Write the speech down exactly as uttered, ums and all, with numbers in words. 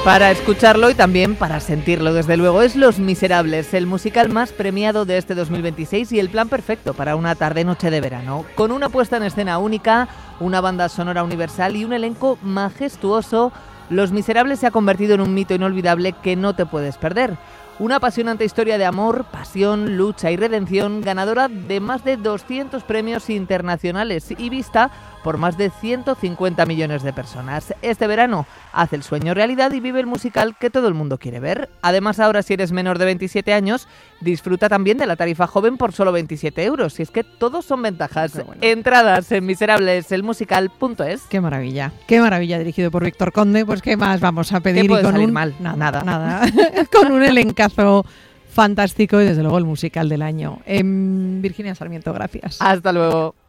Para escucharlo y también para sentirlo, desde luego. Es Los Miserables, el musical más premiado de este dos mil veintiséis y el plan perfecto para una tarde-noche de verano. Con una puesta en escena única, una banda sonora universal y un elenco majestuoso, Los Miserables se ha convertido en un mito inolvidable que no te puedes perder. Una apasionante historia de amor, pasión, lucha y redención, ganadora de más de doscientos premios internacionales y vista por más de ciento cincuenta millones de personas. Este verano haz el sueño realidad y vive el musical que todo el mundo quiere ver. Además, ahora si eres menor de veintisiete años, disfruta también de la tarifa joven por solo veintisiete euros. Y es que todos son ventajas. Bueno. Entradas en miserables-el-musical punto es. Qué maravilla, qué maravilla, dirigido por Víctor Conde. Pues qué más vamos a pedir. ¿Qué puede y con salir un... mal? Nada, Nada. nada. Con un elencazo fantástico y desde luego el musical del año. Eh, Virginia Sarmiento, gracias. Hasta luego.